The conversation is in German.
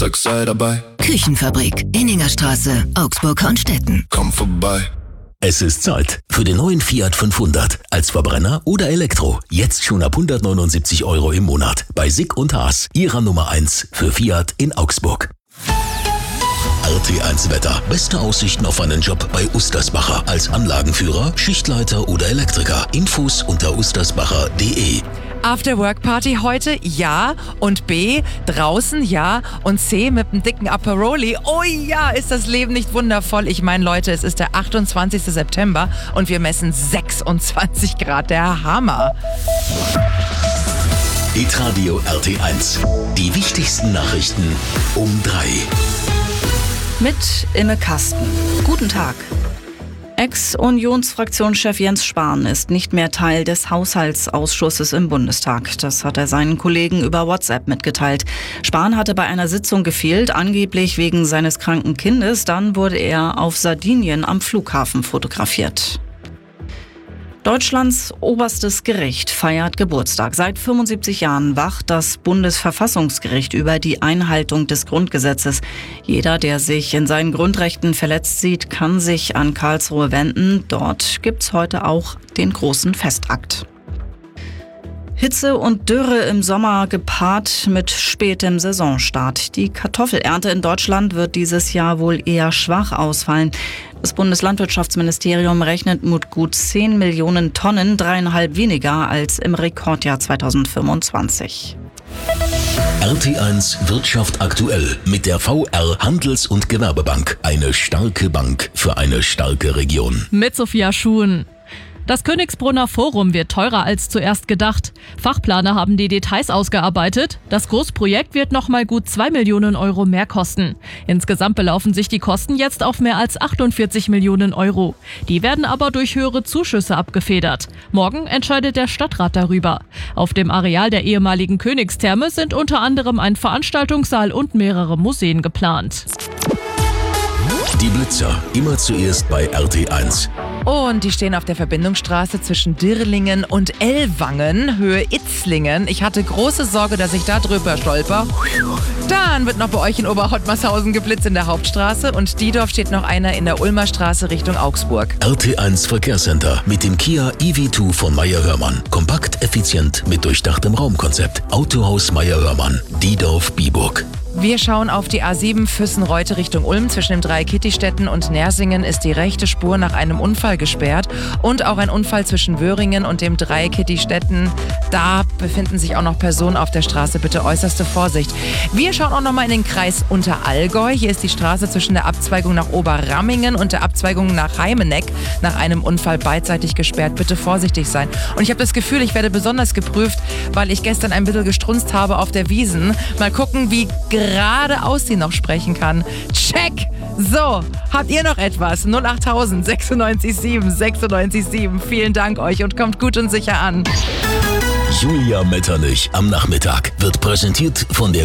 sei dabei. Küchenfabrik, Inningerstraße, Augsburg-Hornstetten. Komm vorbei. Es ist Zeit für den neuen Fiat 500. Als Verbrenner oder Elektro. Jetzt schon ab 179 € im Monat. Bei Sick und Haas, Ihrer Nummer 1 für Fiat in Augsburg. RT1 Wetter. Beste Aussichten auf einen Job bei Ustersbacher. Als Anlagenführer, Schichtleiter oder Elektriker. Infos unter ustersbacher.de. After-Work-Party heute? Ja. Und B, draußen? Ja. Und C, mit einem dicken Aperoli? Oh ja, ist das Leben nicht wundervoll? Ich meine, Leute, es ist der 28. September und wir messen 26 Grad. Der Hammer. Hitradio RT1. Die wichtigsten Nachrichten um 3. Mit Imme Kasten. Guten Tag. Ex-Unionsfraktionschef Jens Spahn ist nicht mehr Teil des Haushaltsausschusses im Bundestag. Das hat er seinen Kollegen über WhatsApp mitgeteilt. Spahn hatte bei einer Sitzung gefehlt, angeblich wegen seines kranken Kindes. Dann wurde er auf Sardinien am Flughafen fotografiert. Deutschlands oberstes Gericht feiert Geburtstag. Seit 75 Jahren wacht das Bundesverfassungsgericht über die Einhaltung des Grundgesetzes. Jeder, der sich in seinen Grundrechten verletzt sieht, kann sich an Karlsruhe wenden. Dort gibt's heute auch den großen Festakt. Hitze und Dürre im Sommer gepaart mit spätem Saisonstart. Die Kartoffelernte in Deutschland wird dieses Jahr wohl eher schwach ausfallen. Das Bundeslandwirtschaftsministerium rechnet mit gut 10 Millionen Tonnen, 3,5 weniger als im Rekordjahr 2025. RT1 Wirtschaft aktuell mit der VR Handels- und Gewerbebank. Eine starke Bank für eine starke Region. Mit Sophia Schuhen. Das Königsbrunner Forum wird teurer als zuerst gedacht. Fachplaner haben die Details ausgearbeitet. Das Großprojekt wird nochmal gut 2 Millionen € mehr kosten. Insgesamt belaufen sich die Kosten jetzt auf mehr als 48 Millionen €. Die werden aber durch höhere Zuschüsse abgefedert. Morgen entscheidet der Stadtrat darüber. Auf dem Areal der ehemaligen Königstherme sind unter anderem ein Veranstaltungssaal und mehrere Museen geplant. Die Blitzer, immer zuerst bei RT1. Und die stehen auf der Verbindungsstraße zwischen Dirrlingen und Ellwangen, Höhe Itzlingen. Ich hatte große Sorge, dass ich da drüber stolper. Dann wird noch bei euch in Oberhottmarshausen geblitzt in der Hauptstraße und Diedorf steht noch einer in der Ulmer Straße Richtung Augsburg. RT1 Verkehrscenter mit dem Kia EV2 von Meyer-Hörmann. Kompakt, effizient mit durchdachtem Raumkonzept. Autohaus Meyer-Hörmann, Diedorf-Biburg. Wir schauen auf die A7 Füssen-Reute Richtung Ulm. Zwischen dem Dreieckittistetten und Nersingen ist die rechte Spur nach einem Unfall gesperrt. Und auch ein Unfall zwischen Wöhringen und dem Dreieckittistetten. Da befinden sich auch noch Personen auf der Straße. Bitte äußerste Vorsicht. Wir schauen auch nochmal in den Kreis Unterallgäu. Hier ist die Straße zwischen der Abzweigung nach Oberrammingen und der Abzweigung nach Heimeneck nach einem Unfall beidseitig gesperrt. Bitte vorsichtig sein. Und ich habe das Gefühl, ich werde besonders geprüft, weil ich gestern ein bisschen gestrunzt habe auf der Wiesn. Mal gucken, wie geradeaus sie noch sprechen kann. Check! So, habt ihr noch etwas? 08000 96 7. Vielen Dank euch und kommt gut und sicher an. Julia Metternich am Nachmittag wird präsentiert von der